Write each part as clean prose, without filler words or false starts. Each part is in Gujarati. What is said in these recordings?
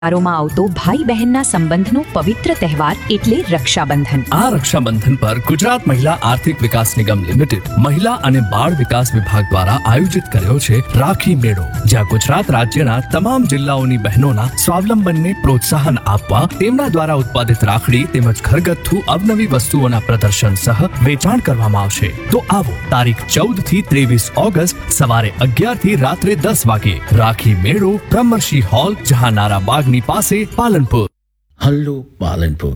માં આવતો ભાઈ બહેનના સંબંધનો પવિત્ર તહેવાર એટલે રક્ષાબંધન. આ રક્ષાબંધન પર ગુજરાત મહિલા આર્થિક વિકાસ નિગમ લિમિટેડ મહિલા અને બાળ વિકાસ વિભાગ દ્વારા આયોજિત કર્યો છે રાખી મેળો, જ્યાં ગુજરાત રાજ્યના તમામ જિલ્લાઓની બહેનોના સ્વાવલંબનને પ્રોત્સાહન આપવા તેમના દ્વારા ઉત્પાદિત રાખડી તેમજ ઘરગથ્થુ અવનવી વસ્તુઓના પ્રદર્શન સહ વેચાણ કરવામાં આવશે. તો આવો તારીખ 14 થી 23 ઓગસ્ટ સવારે 11 થી રાત્રે 10 વાગે રાખી મેળો, બ્રહ્મર્ષિ હોલ, જહાનારા બાગ ની પાસે, પાલનપુર. હલ્લો પાલનપુર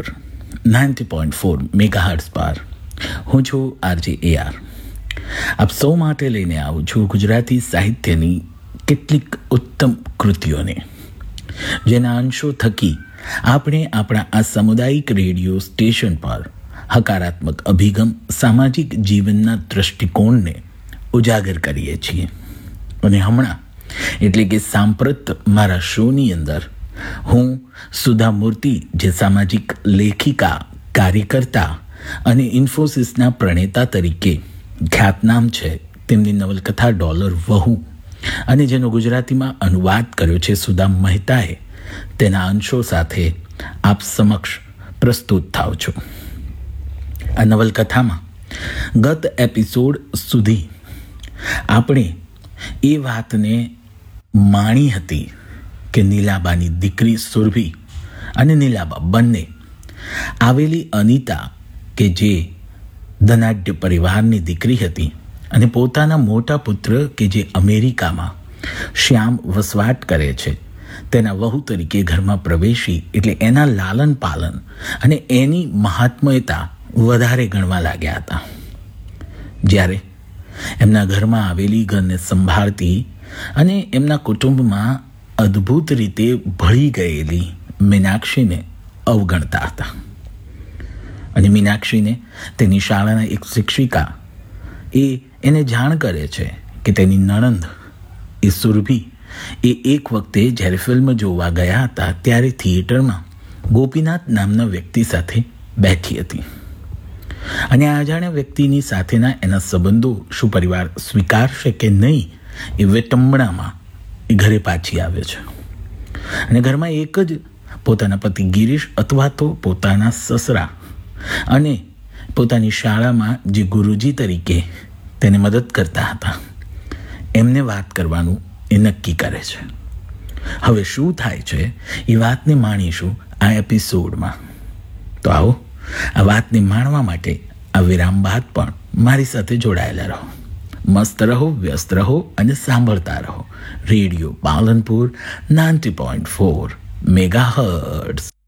90.4 મેગાહર્ટ્ઝ પર હું છું આરજે AR. આપ સૌ માટે લઈને આવું છું ગુજરાતી સાહિત્યની કેટલીક ઉત્તમ કૃતિઓને, જેના અંશો થકી આપણે આપણા આ સામુદાયિક રેડિયો સ્ટેશન પર હકારાત્મક અભિગમ, સામાજિક જીવનના દૃષ્ટિકોણને ઉજાગર કરીએ છીએ. અને હમણાં એટલે કે સાંપ્રત મારા શોની અંદર હું સુધા મૂર્તિ, જે સામાજિક લેખિકા, કાર્યકર્તા અને ઇન્ફોસિસના પ્રણેતા તરીકે ખ્યાતનામ છે, તેમની નવલકથા ડોલર વહુ અને જેનો ગુજરાતીમાં અનુવાદ કર્યો છે સુધા મહેતાએ, તેના અંશો સાથે આપ સમક્ષ પ્રસ્તુત થાવ છું. આ નવલકથામાં ગત એપિસોડ સુધી આપણે એ વાતને માણી હતી કે નીલાબાની દીકરી સુરભી અને નીલાબા બંને આવેલી અનિતા, કે જે ધનાઢ્ય પરિવારની દીકરી હતી, અને પોતાના મોટા પુત્ર કે જે અમેરિકામાં શ્યામ વસવાટ કરે છે, તેના વહુ તરીકે ઘરમાં પ્રવેશી એટલે એના લાલન પાલન અને એની મહાત્મ્યતા વધારે ગણવા લાગ્યા હતા. જ્યારે એમના ઘરમાં આવેલી ઘરને સંભાળતી અને એમના કુટુંબમાં અદ્ભુત રીતે ભળી ગયેલી મીનાક્ષીને અવગણતા હતા. અને મીનાક્ષીને તેની શાળાના એક શિક્ષિકા એને જાણ કરે છે કે તેની નણંદ એ સુરભી એક વખતે જ્યારે ફિલ્મ જોવા ગયા હતા ત્યારે થિયેટરમાં ગોપીનાથ નામના વ્યક્તિ સાથે બેઠી હતી, અને આ અજાણ્યા વ્યક્તિની સાથેના એના સંબંધો શું પરિવાર સ્વીકારશે કે નહીં એ વિટંબણામાં એ ઘરે પાછી આવે છે. અને ઘરમાં એક જ પોતાના પતિ ગિરીશ અથવા તો પોતાના સસરા અને પોતાની શાળામાં જે ગુરુજી તરીકે તેને મદદ કરતા હતા એમને વાત કરવાનું એ નક્કી કરે છે. હવે શું થાય છે એ વાતને માણીશું આ એપિસોડમાં. તો આવો આ વાતને માણવા માટે આ વિરામ બાદ પણ મારી સાથે જોડાયેલા રહો. મસ્ત રહો, વ્યસ્ત રહો અને સાંભળતા રહો રેડિયો પાલનપુર 90.4 મેગાહર્ટ્ઝ.